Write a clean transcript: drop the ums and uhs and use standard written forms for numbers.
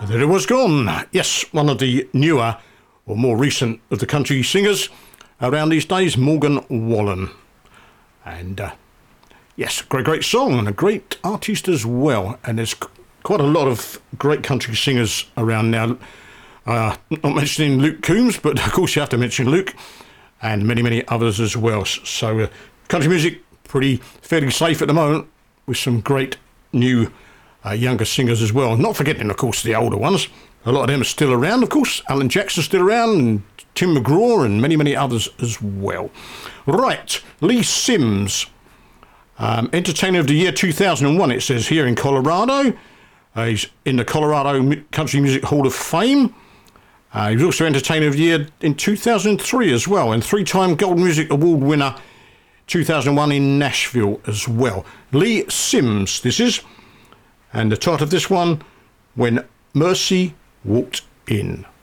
There it was gone. Yes, one of the newer or more recent of the country singers around these days, Morgan Wallen. And yes, great song and a great artist as well. And there's quite a lot of great country singers around now. Not mentioning Luke Combs, but of course you have to mention Luke and many others as well. So country music fairly safe at the moment with some great new younger singers as well. Not forgetting, of course, the older ones. A lot of them are still around, of course. Alan Jackson's still around, and Tim McGraw, and many others as well. Right, Lee Sims, Entertainer of the Year 2001, it says here in Colorado. He's in the Colorado Country Music Hall of Fame. He was also Entertainer of the Year in 2003 as well, and 3-time Gold Music Award winner 2001 in Nashville as well. Lee Sims, this is. And the title of this one, When Mercy Walked In.